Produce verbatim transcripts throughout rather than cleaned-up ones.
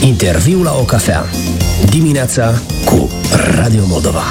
Interviu la o cafea. Dimineața cu Radio Moldova.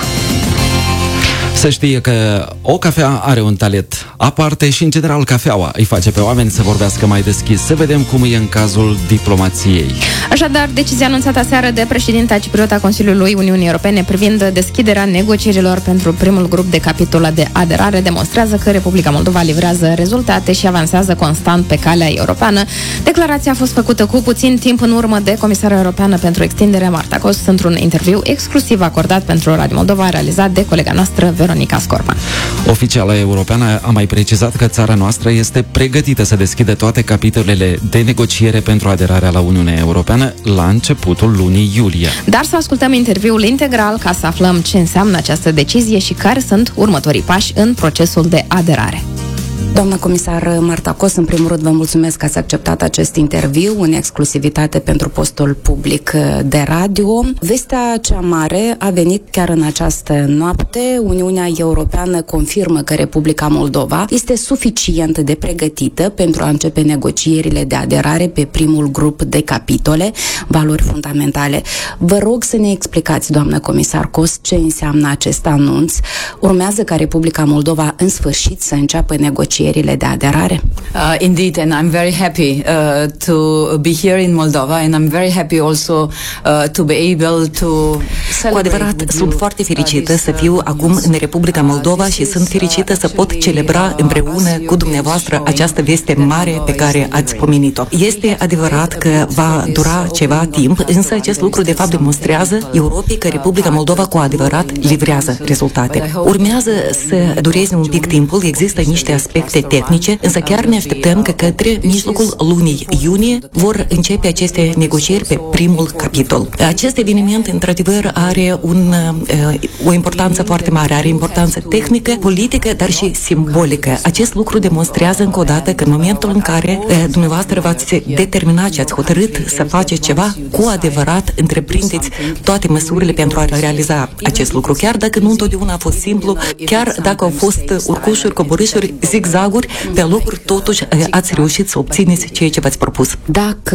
Să știe că o cafea are un talent aparte și, în general, cafeaua îi face pe oameni să vorbească mai deschis. Să vedem cum e în cazul diplomației. Așadar, decizia anunțată aseară de președinta cipriota Consiliului Uniunii Europene privind deschiderea negocierilor pentru primul grup de capitole de aderare demonstrează că Republica Moldova livrează rezultate și avansează constant pe calea europeană. Declarația a fost făcută cu puțin timp în urmă de Comisara Europeană pentru Extindere, Marta Kos, într-un interviu exclusiv acordat pentru Radio Moldova, realizat de colega noastră, Veronica Scorpan. Oficiala europeană a mai precizat că țara noastră este pregătită să deschidă toate capitolele de negociere pentru aderarea la Uniunea Europeană la începutul lunii iulie. Dar să ascultăm interviul integral ca să aflăm ce înseamnă această decizie și care sunt următorii pași în procesul de aderare. Doamna comisar Marta Kos, în primul rând vă mulțumesc că ați acceptat acest interviu în exclusivitate pentru postul public de radio. Vestea cea mare a venit chiar în această noapte. Uniunea Europeană confirmă că Republica Moldova este suficient de pregătită pentru a începe negocierile de aderare pe primul grup de capitole, valori fundamentale. Vă rog să ne explicați, doamnă comisar Kos, ce înseamnă acest anunț. Urmează ca Republica Moldova în sfârșit să înceapă negocierile de aderare? Uh, indeed, and I'm very happy uh, to be here in Moldova, and I'm very happy also uh, to be able to Cu adevărat, sunt foarte fericită să fiu acum în Republica Moldova și sunt fericită să pot celebra împreună cu dumneavoastră această veste mare pe care ați pomenit-o. Este adevărat că va dura ceva timp, însă acest lucru de fapt demonstrează Europei că Republica Moldova cu adevărat livrează rezultate. Urmează să dureze un pic timpul, există niște aspecte tehnice, însă chiar ne așteptăm că către mijlocul lunii iunie vor începe aceste negocieri pe primul capitol. Acest eveniment, într-adevăr, are un, o importanță foarte mare, are importanță tehnică, politică, dar și simbolică. Acest lucru demonstrează încă o dată că în momentul în care dumneavoastră v-ați determinat și ați hotărât să faceți ceva, cu adevărat întreprindeți toate măsurile pentru a realiza acest lucru. Chiar dacă nu întotdeauna a fost simplu, chiar dacă au fost urcușuri, coborâșuri, zigzaguri, pe locuri totuși ați reușit să obțineți ceea ce v-ați propus. Dacă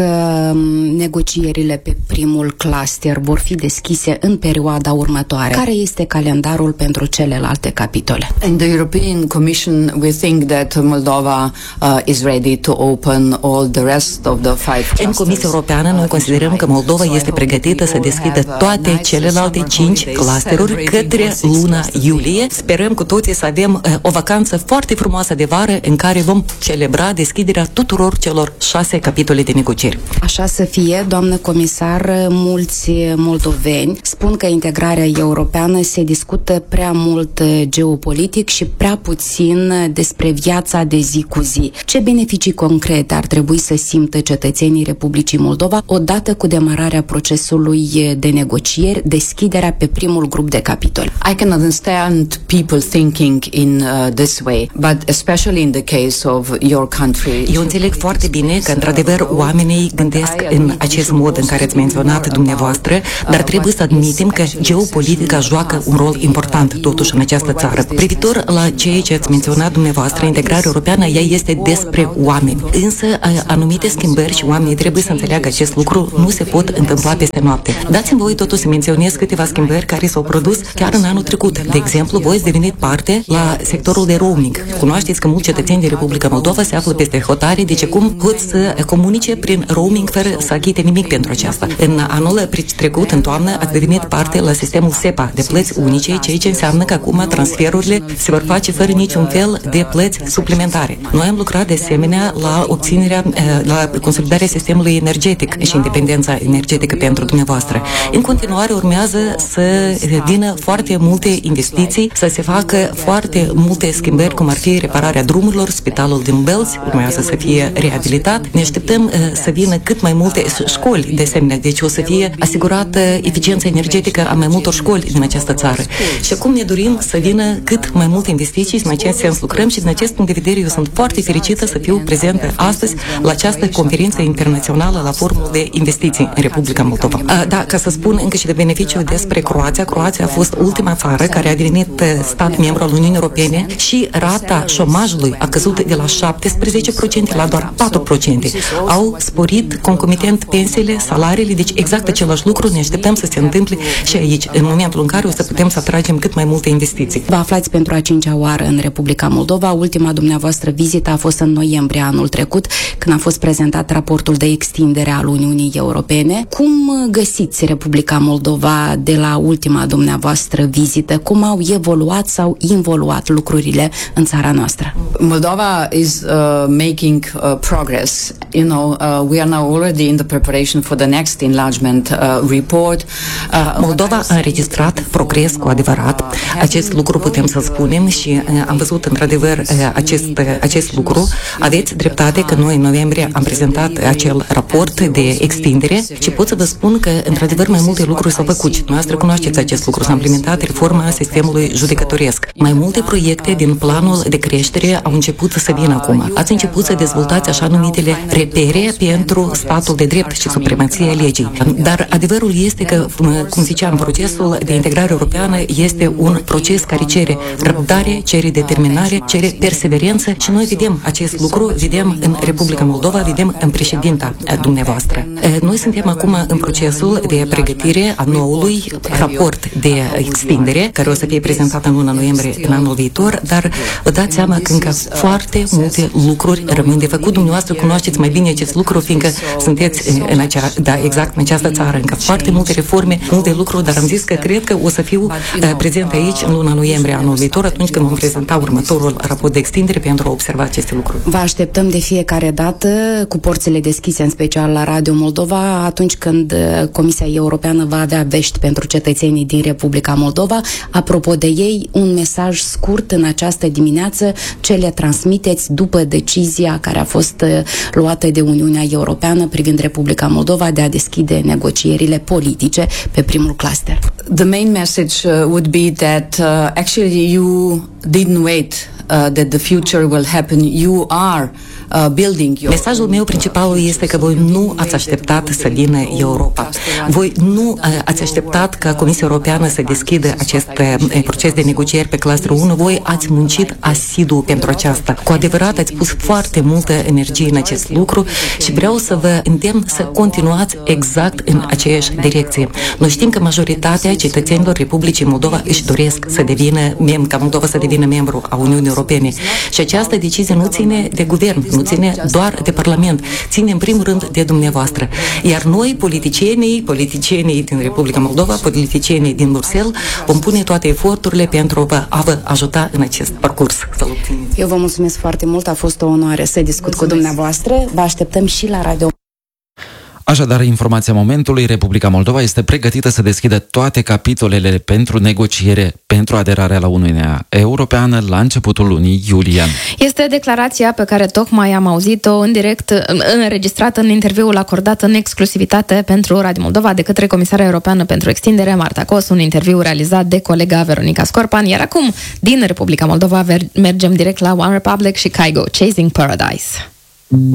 negocierile pe primul cluster vor fi deschise în perioada următoare, care este calendarul pentru celelalte capitole? In the European Commission, we think that Moldova uh, is ready to open all the rest of the five clusters. În Comisia Europeană, noi considerăm că Moldova este pregătită să deschidă toate celelalte cinci clusteruri către luna iulie. Sperăm cu toții să avem uh, o vacanță foarte frumoasă de vară în care vom celebra deschiderea tuturor celor șase capitole de negocieri. Așa să fie, doamnă comisar, mulți moldoveni spun că integrarea europeană se discută prea mult geopolitic și prea puțin despre viața de zi cu zi. Ce beneficii concrete ar trebui să simtă cetățenii Republicii Moldova odată cu demararea procesului de negocieri, deschiderea pe primul grup de capitol? I can understand people thinking in uh, this way, but especially in the case of your country. Eu înțeleg foarte bine că, într-adevăr, oamenii gândesc în acest mod în care ați menționat dumneavoastră, dar trebuie să admitem că geopolitica joacă un rol important totuși în această țară. Privitor la ceea ce ați menționat dumneavoastră, integrarea europeană, ea este despre oameni. Însă, anumite schimbări și oamenii trebuie să înțeleagă acest lucru, nu se pot întâmpla peste noapte. Dați-mi voi totuși să menționez câteva schimbări care s-au produs chiar în anul trecut. De exemplu, voi ați devenit parte la sectorul de roaming. Cunoașteți că mulți cetățeni din Republica Moldova se află peste hotare, deci cum pot să comunice prin roaming fără să achite nimic pentru aceasta. În anul trecut, în toamnă, ați devenit parte la sistemul SEPA de plăți unice, ceea ce înseamnă că acum transferurile se vor face fără niciun fel de plăți suplimentare. Noi am lucrat de asemenea la obținerea, la consolidarea sistemului energetic și independența energetică pentru dumneavoastră. În continuare urmează să vină foarte multe investiții, să se facă foarte multe schimbări, cum ar fi repararea drumurilor, spitalul din Belți urmează să fie reabilitat. Ne așteptăm uh, să vină cât mai multe școli de asemenea, deci o să fie asigurată eficiența energetică a mai multor școli din această țară. Și acum ne dorim să vină cât mai multe investiții și în acest sens lucrăm și din acest punct de vedere eu sunt foarte fericită să fiu prezentă astăzi la această conferință internațională la Forumul de Investiții în Republica Moldova. Uh, da, ca să spun încă și de beneficiu despre Croația, Croația a fost ultima țară care a devenit stat membru al Uniunii Europene și rata șomajului șomajului a căzut de la șaptesprezece la sută la doar patru la sută. Au sporit concomitent pensiile, salariile, deci exact același lucru ne așteptăm să se întâmple și aici, în momentul în care o să putem să atragem cât mai multe investiții. Vă aflați pentru a cincea oară în Republica Moldova. Ultima dumneavoastră vizită a fost în noiembrie anul trecut, când a fost prezentat raportul de extindere al Uniunii Europene. Cum găsiți Republica Moldova de la ultima dumneavoastră vizită? Cum au evoluat sau involuat lucrurile în țara noastră? Moldova is uh, making uh, progress. You know, uh, we are now already in the preparation for the next enlargement uh, report. Uh, Moldova a înregistrat progres cu adevărat. Acest lucru putem să spunem și uh, am văzut într-adevăr uh, acest, uh, acest lucru. Aveți dreptate că noi în noiembrie am prezentat acel raport de extindere și pot să vă spun că într-adevăr mai multe lucruri s-au făcut. Noastră cunoașteți acest lucru. S-a implementat reforma sistemului judecătoresc. Mai multe proiecte din planul de creștere au început să vină acum. Ați început să dezvoltați așa numitele repere pentru statul de drept și supremația legii. Dar adevărul este că, cum ziceam, procesul de integrare europeană este un proces care cere răbdare, cere determinare, cere perseverență și noi vedem acest lucru, vedem în Republica Moldova, vedem în președinta dumneavoastră. Noi suntem acum în procesul de pregătire a noului raport de extindere, care o să fie prezentat în luna noiembrie în anul viitor, dar vă dați seama că încă foarte multe lucruri rămân de făcut. Dumneavoastră cunoașteți mai bine acest lucru, fiindcă sunteți în acea, da, exact în această țară, încă foarte multe reforme, multe lucruri, dar am zis că cred că o să fiu uh, prezent aici în luna noiembrie anul viitor, atunci când vom prezenta următorul raport de extindere pentru a observa aceste lucruri. Vă așteptăm de fiecare dată cu porțile deschise, în special la Radio Moldova, atunci când Comisia Europeană va avea vești pentru cetățenii din Republica Moldova. Apropo de ei, un mesaj scurt în această dimineață, ce le transmiteți după decizia care a fost luată de Uniunea Europeană privind Republica Moldova de a deschide negocierile politice pe primul cluster. The main message uh, would be that uh, actually you didn't wait uh, that the future will happen. You are uh, building your... Mesajul meu principal este că voi nu ați așteptat să vină Europa. Voi nu uh, ați așteptat ca Comisia Europeană să deschidă acest uh, proces de negocieri pe clusterul unu. Voi ați muncit asidu pentru aceasta. Cu adevărat ați pus foarte multă energie în acest lucru și vreau să vă îndemn să continuați exact în aceeași direcție. Noi știm că majoritatea cetățenilor Republicii Moldova își doresc să devină mem, ca Moldova să devină membru a Uniunii Europene. Și această decizie nu ține de guvern, nu ține doar de Parlament, ține în primul rând de dumneavoastră. Iar noi, politicienii, politicienii din Republica Moldova, politicienii din Bruxelles, vom pune toate eforturile pentru a vă ajuta în acest parcurs. Eu vă mulțumesc foarte mult, a fost o onoare să discut cu dumneavoastră. Vă așteptăm și la Radio. Așadar, informația momentului, Republica Moldova este pregătită să deschidă toate capitolele pentru negociere pentru aderarea la Uniunea Europeană la începutul lunii iulie. Este declarația pe care tocmai am auzit-o în direct, înregistrată în interviul acordat în exclusivitate pentru Radio Moldova de către Comisara Europeană pentru Extindere, Marta Kos, un interviu realizat de colega Veronica Scorpan. Iar acum, din Republica Moldova, mergem direct la One Republic și Kygo, Chasing Paradise.